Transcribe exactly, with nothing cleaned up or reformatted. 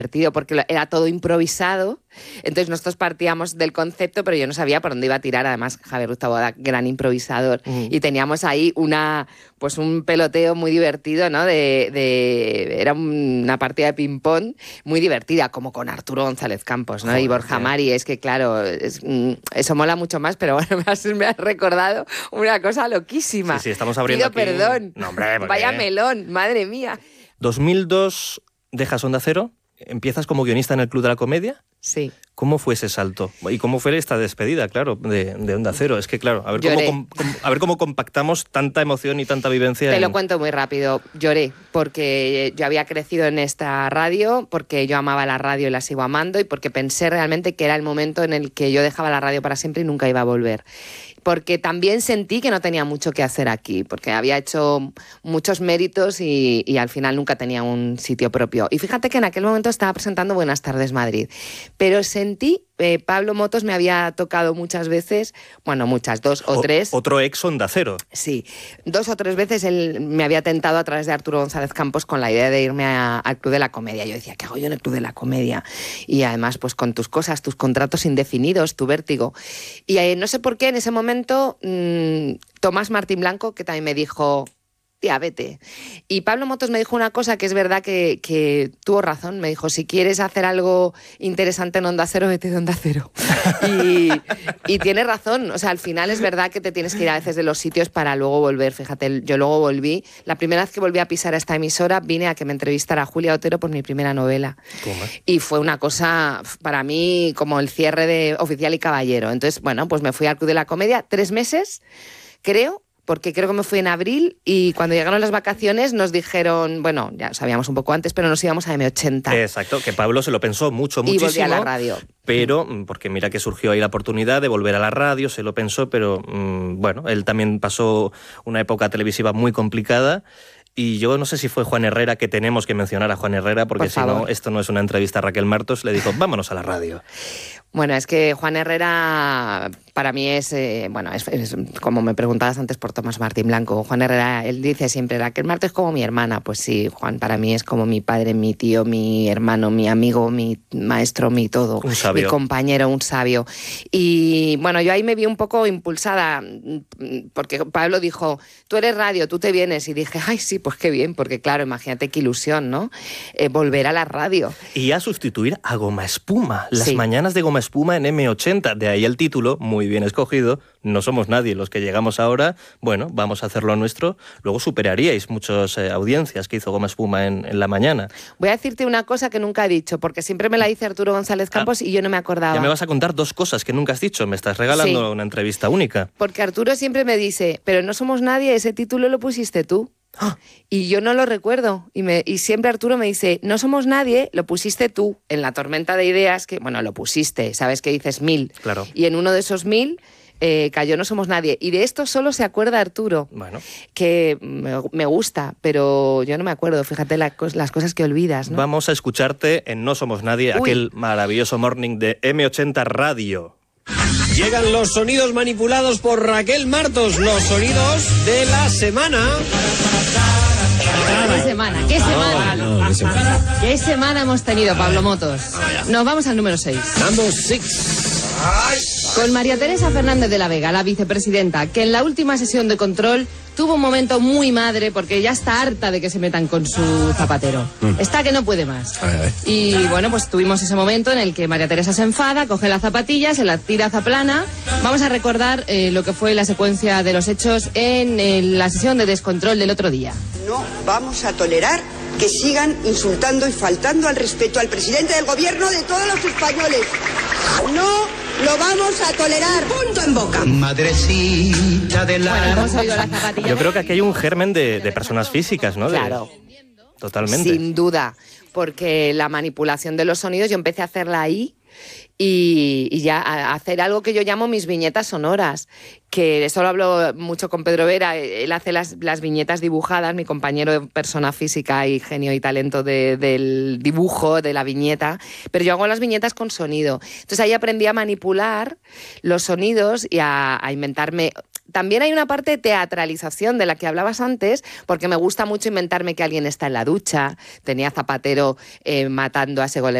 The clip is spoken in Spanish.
divertido porque era todo improvisado. Entonces nosotros partíamos del concepto, pero yo no sabía por dónde iba a tirar. Además, Javier Ruiz Taboada, gran improvisador. Uh-huh. Y teníamos ahí una, pues un peloteo muy divertido, ¿no? De, de, era una partida de ping-pong muy divertida, como con Arturo González Campos, ¿no? Joder, y Borja yeah. Mari. Es que, claro, es, eso mola mucho más, pero bueno, me has, me has recordado una cosa loquísima. Sí, sí, estamos abriendo Pido aquí... perdón. No, hombre, vaya melón, madre mía. dos mil dos dejas Onda Cero, empiezas como guionista en el Club de la Comedia. Sí. ¿Cómo fue ese salto? ¿Y cómo fue esta despedida, claro, de, de Onda Cero? Es que, claro, a ver cómo, com, com, a ver cómo compactamos tanta emoción y tanta vivencia. Te en... lo cuento muy rápido. Lloré porque yo había crecido en esta radio, porque yo amaba la radio y la sigo amando, y porque pensé realmente que era el momento en el que yo dejaba la radio para siempre y nunca iba a volver. Porque también sentí que no tenía mucho que hacer aquí, porque había hecho muchos méritos y, y al final nunca tenía un sitio propio. Y fíjate que en aquel momento estaba presentando Buenas tardes Madrid, pero sentí, eh, Pablo Motos me había tocado muchas veces, bueno, muchas, dos o, o tres. Otro ex Onda Cero. Sí, dos o tres veces él me había tentado a través de Arturo González Campos con la idea de irme a, al Club de la Comedia. Yo decía, ¿qué hago yo en el Club de la Comedia? Y además, pues con tus cosas, tus contratos indefinidos, tu vértigo. Y eh, no sé por qué en ese momento momento, mmm, Tomás Martín Blanco, que también me dijo, tía, vete. Y Pablo Motos me dijo una cosa que es verdad que, que tuvo razón. Me dijo, si quieres hacer algo interesante en Onda Cero, vete de Onda Cero. y, y tiene razón. O sea, al final es verdad que te tienes que ir a veces de los sitios para luego volver. Fíjate, yo luego volví. La primera vez que volví a pisar a esta emisora, vine a que me entrevistara Julia Otero por mi primera novela. ¿Cómo? Y fue una cosa, para mí, como el cierre de Oficial y Caballero. Entonces, bueno, pues me fui al Club de la Comedia tres meses, creo, porque creo que me fui en abril, y cuando llegaron las vacaciones nos dijeron, bueno, ya sabíamos un poco antes, pero nos íbamos a eme ochenta. Exacto, que Pablo se lo pensó mucho, muchísimo. Y volví a la radio. Pero, porque mira que surgió ahí la oportunidad de volver a la radio, se lo pensó, pero mmm, bueno, él también pasó una época televisiva muy complicada. Y yo no sé si fue Juan Herrera, que tenemos que mencionar a Juan Herrera, porque Por si no, esto no es una entrevista a Raquel Martos, le dijo, vámonos a la radio. Bueno, es que Juan Herrera para mí es, eh, bueno, es, es como me preguntabas antes por Tomás Martín Blanco. Juan Herrera, él dice siempre, Raquel Martos es como mi hermana. Pues sí, Juan para mí es como mi padre, mi tío, mi hermano, mi amigo, mi maestro, mi todo. Un sabio. Mi compañero, un sabio. Y bueno, yo ahí me vi un poco impulsada, porque Pablo dijo, tú eres radio, tú te vienes. Y dije, ay, sí, pues qué bien, porque claro, imagínate qué ilusión, ¿no? Eh, volver a la radio. Y a sustituir a Goma Espuma, las sí. mañanas de Goma Espuma en eme ochenta, de ahí el título, muy bien escogido, no somos nadie los que llegamos ahora, bueno, vamos a hacerlo nuestro, luego superaríais muchas eh, audiencias que hizo Goma Espuma en, en la mañana. Voy a decirte una cosa que nunca he dicho, porque siempre me la dice Arturo González Campos ah, y yo no me acordaba. Ya me vas a contar dos cosas que nunca has dicho, me estás regalando sí. una entrevista única. Porque Arturo siempre me dice, pero no somos nadie, ese título lo pusiste tú. ¡Ah! Y yo no lo recuerdo. Y, me, y siempre Arturo me dice, no somos nadie, lo pusiste tú en la tormenta de ideas, que bueno, lo pusiste, sabes que dices mil. Claro. Y en uno de esos mil eh, cayó No somos nadie. Y de esto solo se acuerda Arturo. Bueno. Que me, me gusta, pero yo no me acuerdo. Fíjate la, las cosas que olvidas, ¿no? Vamos a escucharte en No somos nadie, Uy. aquel maravilloso morning de eme ochenta Radio. Llegan los sonidos manipulados por Raquel Martos, los sonidos de la semana. ¿Qué semana? ¿Qué semana? No, no, ¿qué semana? ¿Qué semana hemos tenido, Pablo Motos? Nos vamos al número seis. Number six. Con María Teresa Fernández de la Vega, la vicepresidenta, que en la última sesión de control tuvo un momento muy madre porque ya está harta de que se metan con su zapatero. Mm. Está que no puede más. Ay, ay. Y bueno, pues tuvimos ese momento en el que María Teresa se enfada, coge la zapatilla, se la tira a zaplana. Vamos a recordar eh, lo que fue la secuencia de los hechos en eh, la sesión de descontrol del otro día. No vamos a tolerar que sigan insultando y faltando al respeto al presidente del gobierno de todos los españoles. No lo vamos a tolerar. Punto en boca. Madrecita de la... Bueno, hemos oído la zapatilla. Yo creo que aquí hay un germen de, de personas físicas, ¿no? De... Claro. Totalmente. Sin duda, porque la manipulación de los sonidos yo empecé a hacerla ahí. Y, y ya a hacer algo que yo llamo mis viñetas sonoras, que eso lo hablo mucho con Pedro Vera. Él hace las, las viñetas dibujadas, mi compañero de persona física y genio y talento de, del dibujo, de la viñeta, pero yo hago las viñetas con sonido. Entonces ahí aprendí a manipular los sonidos y a, a inventarme también hay una parte de teatralización de la que hablabas antes, porque me gusta mucho inventarme que alguien está en la ducha. Tenía Zapatero eh, matando a Ségolène